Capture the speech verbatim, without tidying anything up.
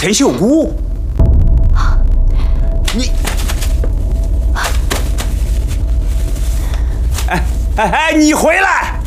退休鼓。你，哎哎哎，你回来！